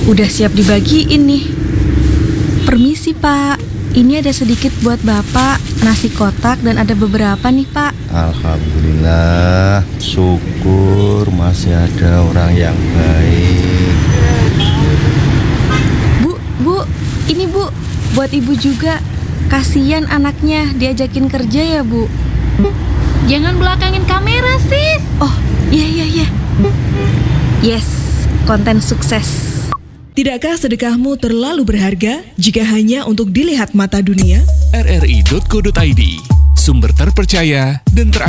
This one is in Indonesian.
Udah siap dibagiin nih. Permisi Pak, ini ada sedikit buat Bapak, nasi kotak dan ada beberapa nih Pak. Alhamdulillah, syukur masih ada orang yang baik. Bu, ini Bu, buat Ibu juga. Kasian anaknya diajakin kerja ya Bu. Jangan belakangin kamera, sis. Oh, iya. Yes, konten sukses. Tidakkah sedekahmu terlalu berharga jika hanya untuk dilihat mata dunia? rri.co.id, sumber terpercaya dan